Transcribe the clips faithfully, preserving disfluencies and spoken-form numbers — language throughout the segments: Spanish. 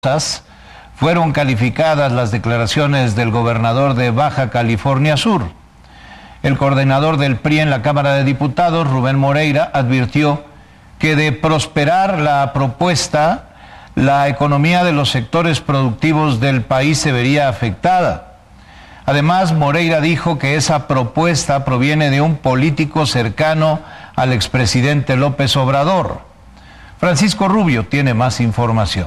fueron calificadas las declaraciones del gobernador de Baja California Sur. El coordinador del P R I en la Cámara de Diputados, Rubén Moreira, advirtió que de prosperar la propuesta, la economía de los sectores productivos del país se vería afectada. Además, Moreira dijo que esa propuesta proviene de un político cercano al expresidente López Obrador. Francisco Rubio tiene más información.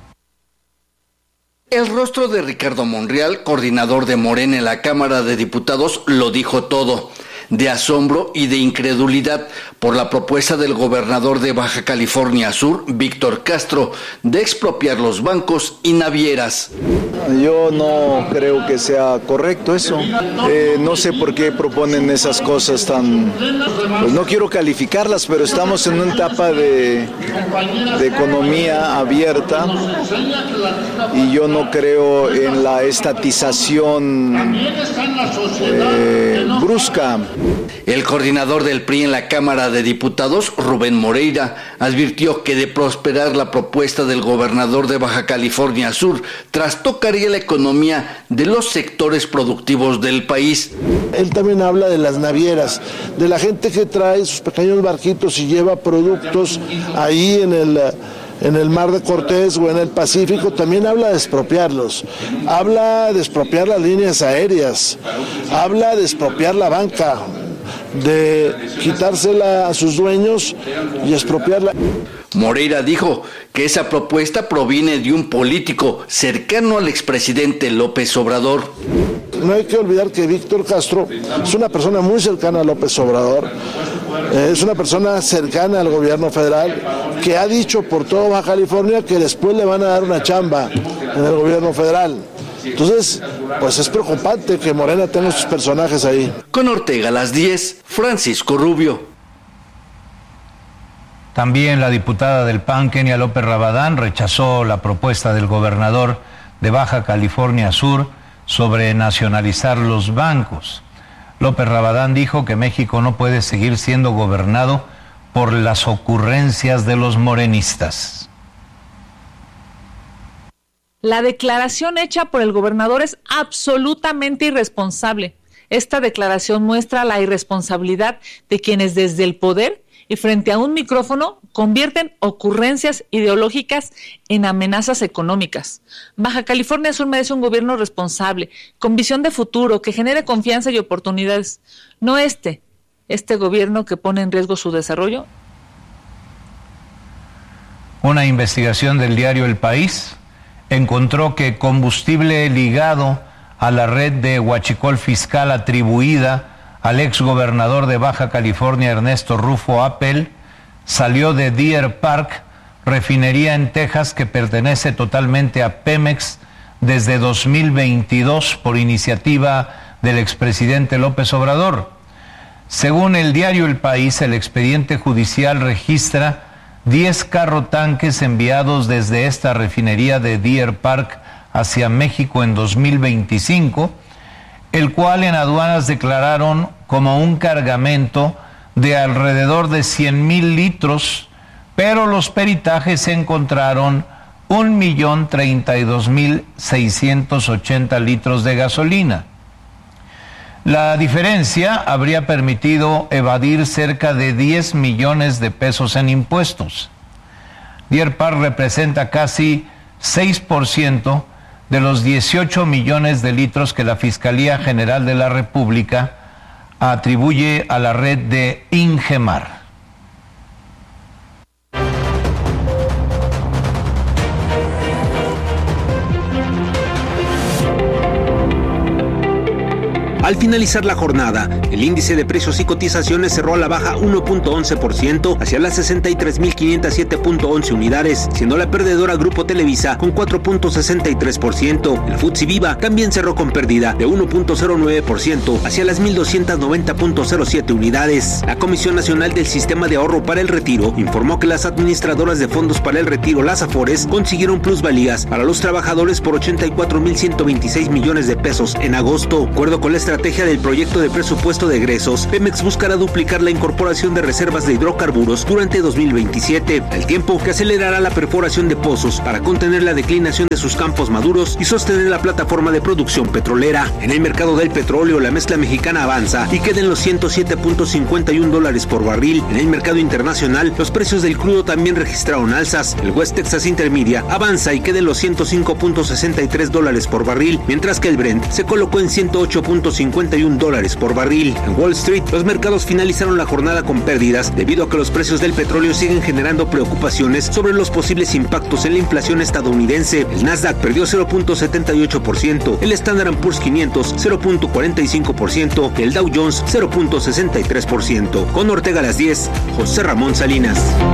El rostro de Ricardo Monreal, coordinador de Morena en la Cámara de Diputados, lo dijo todo, de asombro y de incredulidad por la propuesta del gobernador de Baja California Sur, Víctor Castro, de expropiar los bancos y navieras. Yo no creo que sea correcto eso. Eh, no sé por qué proponen esas cosas tan... Pues no quiero calificarlas, pero estamos en una etapa de, de economía abierta y yo no creo en la estatización eh, brusca. El coordinador del P R I en la Cámara de Diputados, Rubén Moreira, advirtió que de prosperar la propuesta del gobernador de Baja California Sur, trastocaría la economía de los sectores productivos del país. Él también habla de las navieras, de la gente que trae sus pequeños barquitos y lleva productos ahí en el... en el Mar de Cortés o en el Pacífico. También habla de expropiarlos, habla de expropiar las líneas aéreas, habla de expropiar la banca, de quitársela a sus dueños y expropiarla. Moreira dijo que esa propuesta proviene de un político cercano al expresidente López Obrador. No hay que olvidar que Víctor Castro es una persona muy cercana a López Obrador, es una persona cercana al gobierno federal que ha dicho por todo Baja California que después le van a dar una chamba en el gobierno federal. Entonces, pues es preocupante que Morena tenga sus personajes ahí. Con Ortega a las diez, Francisco Rubio. También la diputada del P A N, Kenia López Rabadán, rechazó la propuesta del gobernador de Baja California Sur sobre nacionalizar los bancos. López Rabadán dijo que México no puede seguir siendo gobernado por las ocurrencias de los morenistas. La declaración hecha por el gobernador es absolutamente irresponsable. Esta declaración muestra la irresponsabilidad de quienes desde el poder y frente a un micrófono convierten ocurrencias ideológicas en amenazas económicas. Baja California Sur merece un gobierno responsable, con visión de futuro, que genere confianza y oportunidades. No este, este gobierno que pone en riesgo su desarrollo. Una investigación del diario El País encontró que combustible ligado a la red de huachicol fiscal atribuida al exgobernador de Baja California, Ernesto Rufo Appel, salió de Deer Park, refinería en Texas que pertenece totalmente a Pemex desde dos mil veintidós por iniciativa del expresidente López Obrador. Según el diario El País, el expediente judicial registra diez carrotanques enviados desde esta refinería de Deer Park hacia México en dos mil veinticinco, el cual en aduanas declararon como un cargamento de alrededor de cien mil litros, pero los peritajes encontraron un millón treinta y dos mil seiscientos ochenta litros de gasolina. La diferencia habría permitido evadir cerca de diez millones de pesos en impuestos. Deer Park representa casi seis por ciento de los dieciocho millones de litros que la Fiscalía General de la República atribuye a la red de Ingemar. Al finalizar la jornada, el índice de precios y cotizaciones cerró a la baja uno punto once por ciento hacia las sesenta y tres mil quinientos siete punto once unidades, siendo la perdedora Grupo Televisa con cuatro punto sesenta y tres por ciento. El Futsi Viva también cerró con pérdida de uno punto cero nueve por ciento hacia las mil doscientos noventa punto cero siete unidades. La Comisión Nacional del Sistema de Ahorro para el Retiro informó que las administradoras de fondos para el retiro, las AFORES, consiguieron plusvalías para los trabajadores por ochenta y cuatro mil ciento veintiséis millones de pesos en agosto. De acuerdo con la estrategia estrategia del proyecto de presupuesto de egresos, Pemex buscará duplicar la incorporación de reservas de hidrocarburos durante dos mil veintisiete, al tiempo que acelerará la perforación de pozos para contener la declinación de sus campos maduros y sostener la plataforma de producción petrolera. En el mercado del petróleo, la mezcla mexicana avanza y queda en los ciento siete punto cincuenta y uno dólares por barril. En el mercado internacional, los precios del crudo también registraron alzas. El West Texas Intermedia avanza y queda en los ciento cinco punto sesenta y tres dólares por barril, mientras que el Brent se colocó en ciento ocho punto cincuenta y uno dólares por barril. En Wall Street, los mercados finalizaron la jornada con pérdidas debido a que los precios del petróleo siguen generando preocupaciones sobre los posibles impactos en la inflación estadounidense. El Nasdaq perdió cero punto setenta y ocho por ciento, el Standard and Poor's quinientos cero punto cuarenta y cinco por ciento, el Dow Jones cero punto sesenta y tres por ciento. Con Ortega a las diez, José Ramón Salinas.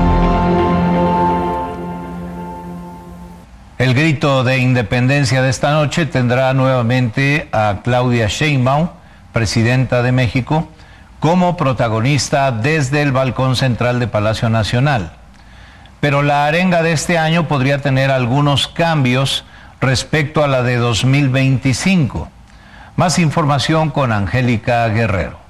El grito de independencia de esta noche tendrá nuevamente a Claudia Sheinbaum, presidenta de México, como protagonista desde el balcón central de Palacio Nacional. Pero la arenga de este año podría tener algunos cambios respecto a la de dos mil veinticinco. Más información con Angélica Guerrero.